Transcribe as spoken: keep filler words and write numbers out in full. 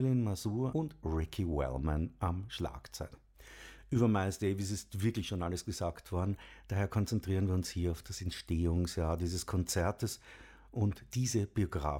Marilyn Mazur und Ricky Wellman am Schlagzeug. Über Miles Davis ist wirklich schon alles gesagt worden, daher konzentrieren wir uns hier auf das Entstehungsjahr dieses Konzertes und diese biografische